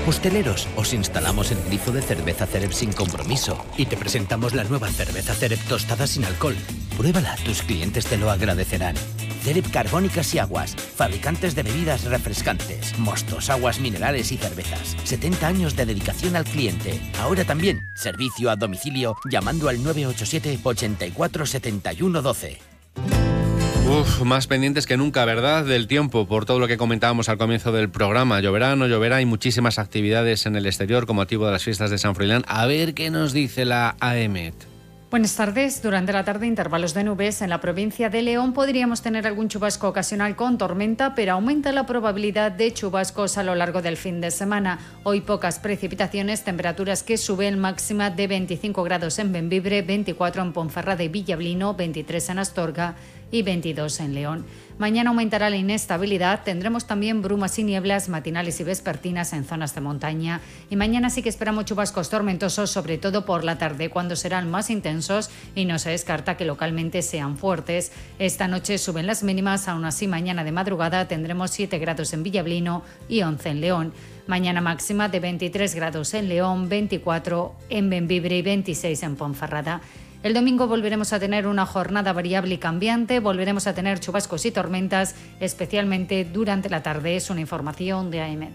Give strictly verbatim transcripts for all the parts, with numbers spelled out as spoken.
Hosteleros, os instalamos el grifo de cerveza Cerep sin compromiso y te presentamos la nueva cerveza Cerep tostada sin alcohol. Pruébala, tus clientes te lo agradecerán. Cerep Carbónicas y Aguas, fabricantes de bebidas refrescantes, mostos, aguas minerales y cervezas. setenta años de dedicación al cliente. Ahora también, servicio a domicilio llamando al nueve ocho siete, ochenta y cuatro, setenta y uno, doce. Uf, más pendientes que nunca, ¿verdad? Del tiempo, por todo lo que comentábamos al comienzo del programa. Lloverá, no lloverá, hay muchísimas actividades en el exterior con motivo de las fiestas de San Froilán. A ver qué nos dice la AEMET. Buenas tardes. Durante la tarde, intervalos de nubes. En la provincia de León podríamos tener algún chubasco ocasional con tormenta, pero aumenta la probabilidad de chubascos a lo largo del fin de semana. Hoy pocas precipitaciones, temperaturas que suben, máxima de veinticinco grados en Bembibre, veinticuatro en Ponferrada y Villablino, veintitrés en Astorga y veintidós en León. Mañana aumentará la inestabilidad, tendremos también brumas y nieblas matinales y vespertinas en zonas de montaña y mañana sí que esperamos chubascos tormentosos, sobre todo por la tarde, cuando serán más intensos y no se descarta que localmente sean fuertes. Esta noche suben las mínimas, aún así mañana de madrugada tendremos siete grados en Villablino y once en León. Mañana máxima de veintitrés grados en León, veinticuatro en Bembibre y veintiséis en Ponferrada. El domingo volveremos a tener una jornada variable y cambiante, volveremos a tener chubascos y tormentas, especialmente durante la tarde. Es una información de AEMET.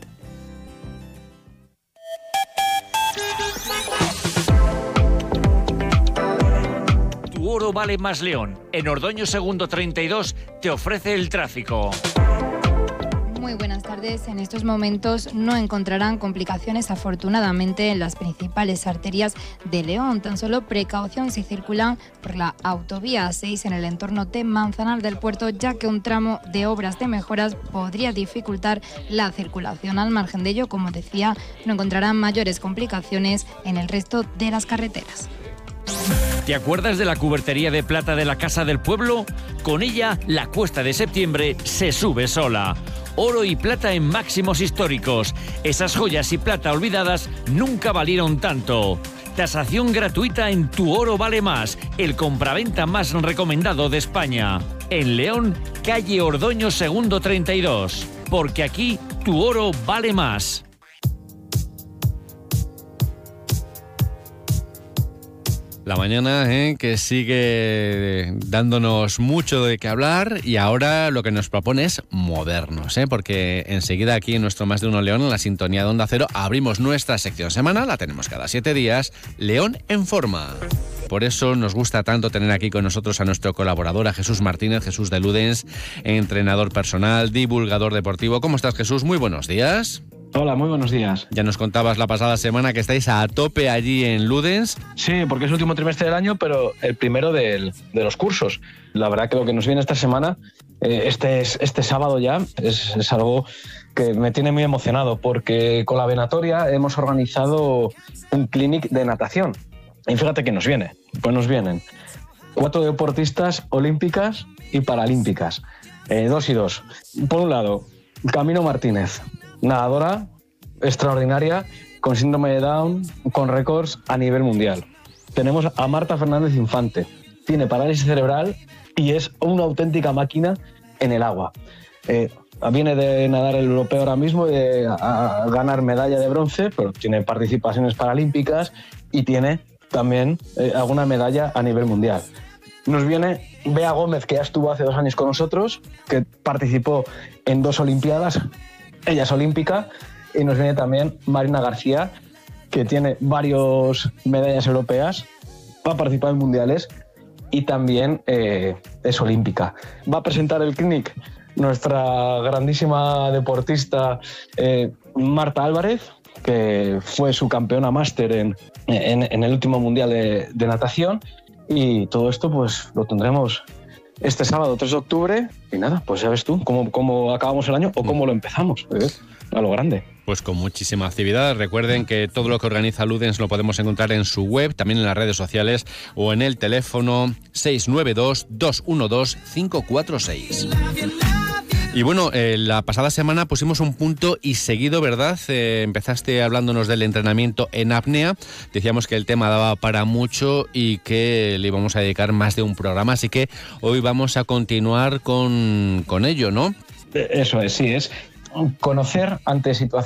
Tu oro vale más León. En Ordoño Segundo treinta y dos te ofrece el tráfico. Muy buenas tardes. En estos momentos no encontrarán complicaciones, afortunadamente, en las principales arterias de León. Tan solo precaución si circulan por la autovía A seis en el entorno de Manzanar del Puerto, ya que un tramo de obras de mejoras podría dificultar la circulación. Al margen de ello, como decía, no encontrarán mayores complicaciones en el resto de las carreteras. ¿Te acuerdas de la cubertería de plata de la Casa del Pueblo? Con ella, la Cuesta de Septiembre se sube sola. Oro y plata en máximos históricos. Esas joyas y plata olvidadas nunca valieron tanto. Tasación gratuita en Tu Oro Vale Más, el compraventa más recomendado de España. En León, calle Ordoño Segundo treinta y dos. Porque aquí tu oro vale más. La mañana ¿eh? que sigue dándonos mucho de qué hablar y ahora lo que nos propone es movernos, ¿eh? porque enseguida aquí en nuestro Más de Uno León, en la sintonía de Onda Cero, abrimos nuestra sección semanal, la tenemos cada siete días, León en Forma. Por eso nos gusta tanto tener aquí con nosotros a nuestro colaborador, a Jesús Martínez, Jesús de Ludens, entrenador personal, divulgador deportivo. ¿Cómo estás, Jesús? Muy buenos días. Hola, muy buenos días. Ya nos contabas la pasada semana que estáis a tope allí en Ludens. Sí, porque es el último trimestre del año, pero el primero del, de los cursos. La verdad que lo que nos viene esta semana, eh, este, este sábado ya, es, es algo que me tiene muy emocionado, porque con la Venatoria hemos organizado un clinic de natación. Y fíjate que nos viene, pues nos vienen cuatro deportistas olímpicas y paralímpicas, eh, dos y dos. Por un lado, Camino Martínez, nadadora extraordinaria, con síndrome de Down, con récords a nivel mundial. Tenemos a Marta Fernández Infante, tiene parálisis cerebral y es una auténtica máquina en el agua. Eh, viene de nadar el europeo ahora mismo, de a, a ganar medalla de bronce, pero tiene participaciones paralímpicas y tiene también eh, alguna medalla a nivel mundial. Nos viene Bea Gómez, que ya estuvo hace dos años con nosotros, que participó en dos olimpiadas. Ella es olímpica. Y nos viene también Marina García, que tiene varias medallas europeas, va a participar en mundiales y también eh, es olímpica. Va a presentar el clinic nuestra grandísima deportista eh, Marta Álvarez, que fue su campeona máster en, en, en el último mundial de, de natación. Y todo esto pues lo tendremos este sábado tres de octubre y nada, pues ya ves tú cómo, cómo acabamos el año o cómo lo empezamos, ¿eh? A lo grande. Pues con muchísima actividad. Recuerden que todo lo que organiza Ludens lo podemos encontrar en su web, también en las redes sociales o en el teléfono seis nueve dos, dos uno dos, cinco cuatro seis. Y bueno, eh, la pasada semana pusimos un punto y seguido, ¿verdad? Eh, empezaste hablándonos del entrenamiento en apnea. Decíamos que el tema daba para mucho y que le íbamos a dedicar más de un programa, así que hoy vamos a continuar con, con ello, ¿no? Eso es, sí, es conocer ante situaciones